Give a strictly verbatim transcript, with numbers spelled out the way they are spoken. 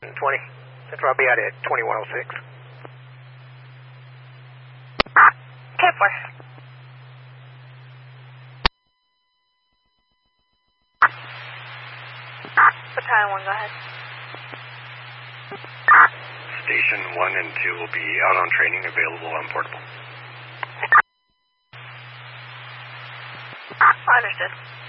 twenty. Central, I'll be out at twenty-one oh six. K four. Battalion one, go ahead. Station one and two will be out on training, available on portable. Understood.